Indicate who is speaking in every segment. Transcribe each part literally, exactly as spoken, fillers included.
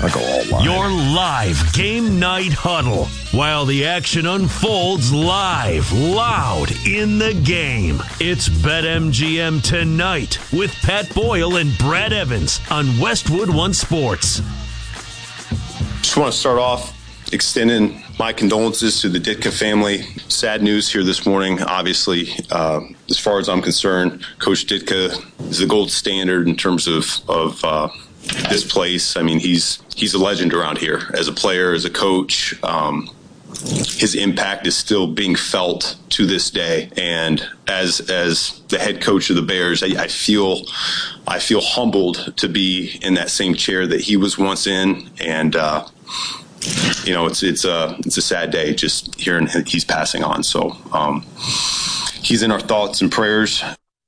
Speaker 1: I go all live.
Speaker 2: Your live game night huddle while the action unfolds live, loud in the game. It's BetMGM Tonight with Pat Boyle and Brad Evans on Westwood One Sports.
Speaker 3: Just want to start off extending my condolences to the Ditka family. Sad news here this morning. Obviously, uh, as far as I'm concerned, Coach Ditka is the gold standard in terms of of uh, this place. I mean, he's he's a legend around here as a player, as a coach. Um, his impact is still being felt to this day. And as as the head coach of the Bears, I, I feel I feel humbled to be in that same chair that he was once in. And uh, you know, it's it's a it's a sad day just hearing he's passing on. So um, he's in our thoughts and prayers.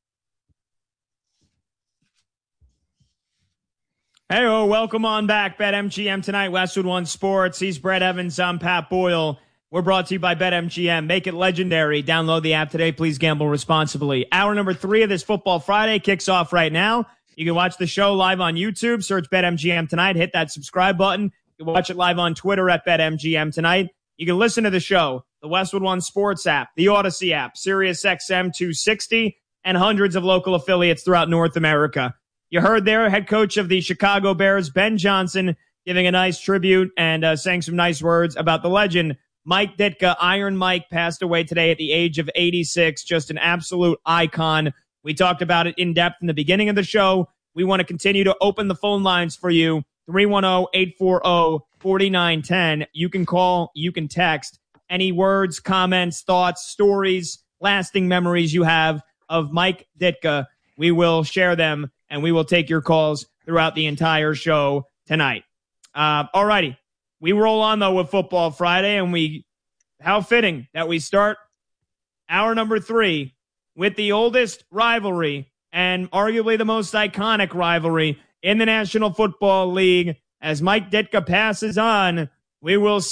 Speaker 4: Hey, oh, welcome on back. BetMGM Tonight, Westwood One Sports. He's Brett Evans. I'm Pat Boyle. We're brought to you by BetMGM. Make it legendary. Download the app today. Please gamble responsibly. Hour number three of this Football Friday kicks off right now. You can watch the show live on YouTube. Search BetMGM Tonight. Hit that subscribe button. You can watch it live on Twitter at BetMGM Tonight. You can listen to the show, the Westwood One Sports app, the Odyssey app, Sirius X M two sixty, and hundreds of local affiliates throughout North America. You heard there, head coach of the Chicago Bears, Ben Johnson, giving a nice tribute and uh, saying some nice words about the legend. Mike Ditka, Iron Mike, passed away today at the age of eighty-six. Just an absolute icon. We talked about it in depth in the beginning of the show. We want to continue to open the phone lines for you. three one zero, eight four zero, four nine one zero. You can call, you can text. Any words, comments, thoughts, stories, lasting memories you have of Mike Ditka, we will share them, and we will take your calls throughout the entire show tonight. Uh, all righty. We roll on, though, with Football Friday, and we, how fitting that we start hour number three with the oldest rivalry and arguably the most iconic rivalry in the National Football League. As Mike Ditka passes on, we will